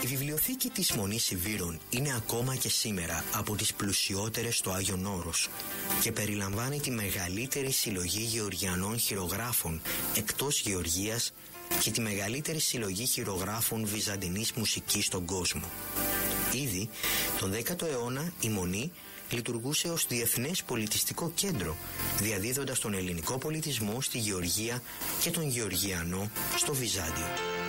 Η βιβλιοθήκη της Μονής Σιβήρων είναι ακόμα και σήμερα από τις πλουσιότερες στο Άγιον Όρος και περιλαμβάνει τη μεγαλύτερη συλλογή γεωργιανών χειρογράφων εκτός Γεωργίας και τη μεγαλύτερη συλλογή χειρογράφων βυζαντινής μουσικής στον κόσμο. Ήδη τον 10ο αιώνα η Μονή λειτουργούσε ως διεθνές πολιτιστικό κέντρο, διαδίδοντας τον ελληνικό πολιτισμό στη Γεωργία και τον Γεωργιανό στο Βυζάντιο.